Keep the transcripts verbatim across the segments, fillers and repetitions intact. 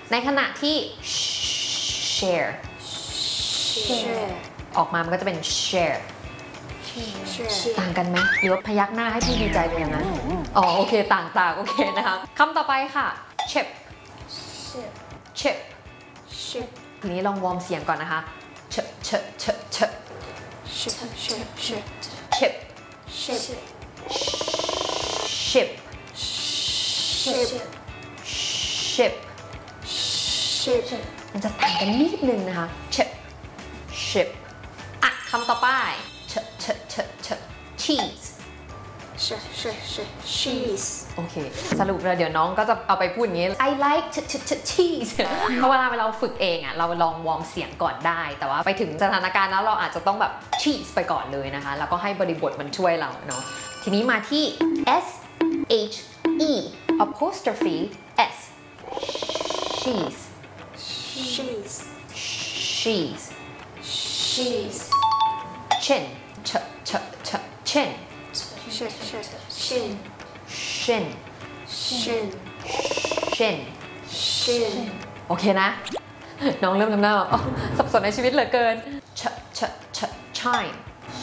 ในขณะที่ share share ออกมามันก็จะเป็น share ต่างกันไหมหรือว่าพยักหน้าให้พี่ดีใจเป็นอย่างนั้นอ๋อโอเคต่างต่างโอเคนะคะคำต่อไปค่ะ chip chip ship ทีนี้ลองวอร์มเสียงก่อนนะคะ chip chip chip chip ship ship ship chip ship ship ship ship ship มันจะต่างกันนิดนึงนะคะ chip ship อ่ะคำต่อไป chip chip chip chip cheese ship ship ship cheese โอเคสรุปแล้วเดี๋ยวน้องก็จะเอาไปพูดอย่างนี้ I like ch ch ch cheese เพราะเวลาเราฝึกเองอ่ะเราลองวอร์มเสียงก่อนได้แต่ว่าไปถึงสถานการณ์แล้วเราอาจจะต้องแบบ cheese ไปก่อนเลยนะคะแล้วก็ให้บริบทมันช่วยเราเนาะทีนี้มาที่ s h e apostrophe s cheese cheese cheese cheese chin ch ch ch chin ship ship shin shin shin shin shin โอเคนะ น้องเริ่มทำหน้าอ๋อสับสนในชีวิตเหลือเกิน ch ch ch chime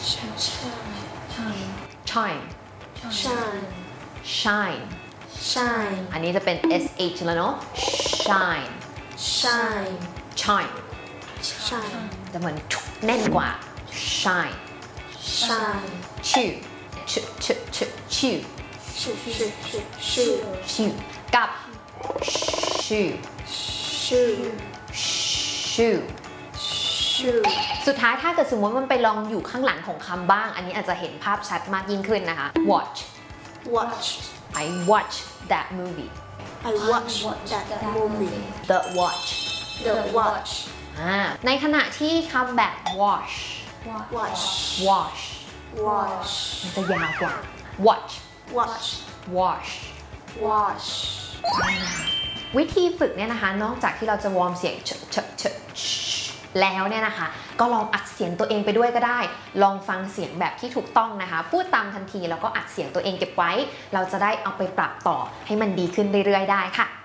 shine chime shine shine shine อันนี้จะเป็น sh แล้วเนาะ shine shine chime shine จะเหมือนแน่นกว่า shine shine chew ch ch ch chew shoe shoe shoe shoe chew กับ shoe shoe shoe shoe สุดท้ายถ้าเกิดสมมติมันไปลองอยู่ข้างหลังของคำบ้าง อันนี้อาจจะเห็นภาพชัดมากยิ่งขึ้นนะคะ watch watch I watch that movie I watch that movie the watch the watch อ่าในขณะที่คำแบบ wash watch wash watch มันจะยาวกว่า watch watch wash watch วิธีฝึกเนี่ยนะคะนอกจากที่เราจะวอร์มเสียงเชเชเชชแล้วเนี่ยนะคะก็ลองอัดเสียงตัวเองไปด้วยก็ได้ลองฟังเสียงแบบที่ถูกต้องนะคะพูดตามทันทีแล้วก็อัดเสียงตัวเองเก็บไว้เราจะได้เอาไปปรับต่อให้มันดีขึ้นเรื่อยๆได้ค่ะ